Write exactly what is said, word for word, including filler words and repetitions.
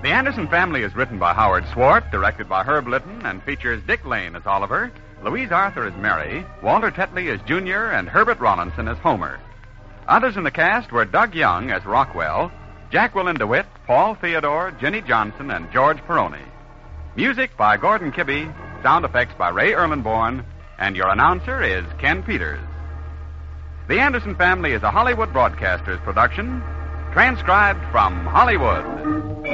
The Anderson Family is written by Howard Swart, directed by Herb Litton, and features Dick Lane as Oliver, Louise Arthur as Mary, Walter Tetley as Junior, and Herbert Rawlinson as Homer. Others in the cast were Doug Young as Rockwell, Jacqueline DeWitt, Paul Theodore, Jenny Johnson, and George Peroni. Music by Gordon Kibbe, sound effects by Ray Erlenborn, and your announcer is Ken Peters. The Anderson Family is a Hollywood Broadcasters production, transcribed from Hollywood.